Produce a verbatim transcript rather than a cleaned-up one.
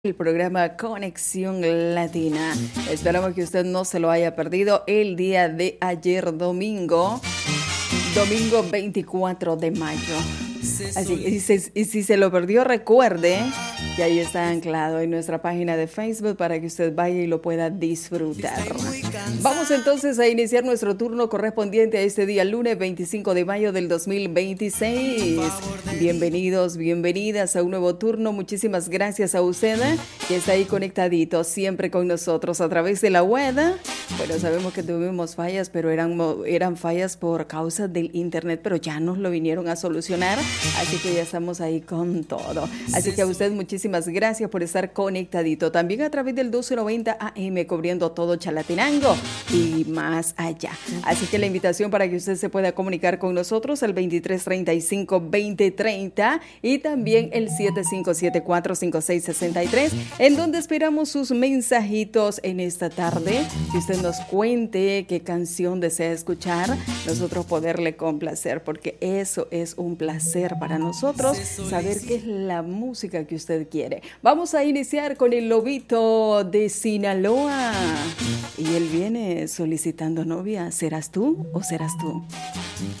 El programa Conexión Latina. Esperamos que usted no se lo haya perdido el día de ayer domingo, domingo veinticuatro de mayo. Así que y si, y si se lo perdió, recuerde que ahí está anclado en nuestra página de Facebook para que usted vaya y lo pueda disfrutar. Vamos entonces a iniciar nuestro turno correspondiente a este día, lunes veinticinco de mayo del dos mil veintiséis. Bienvenidos, bienvenidas a un nuevo turno. Muchísimas gracias a usted que está ahí conectadito siempre con nosotros a través de la web. Bueno, sabemos que tuvimos fallas, pero eran, eran fallas por causa del internet, pero ya nos lo vinieron a solucionar. Así que ya estamos ahí con todo. Así que a usted muchísimas gracias por estar conectadito. También a través del doce noventa A M, cubriendo todo Chalatenango y más allá. Así que la invitación para que usted se pueda comunicar con nosotros al veintitrés treinta y cinco veinte treinta y también el siete cinco siete cuatro cinco seis seis tres, en donde esperamos sus mensajitos en esta tarde. Que usted nos cuente qué canción desea escuchar, nosotros poderle complacer, porque eso es un placer para nosotros, saber qué es la música que usted quiere. Vamos a iniciar con el Lobito de Sinaloa y él viene solicitando novia. ¿Serás tú o serás tú?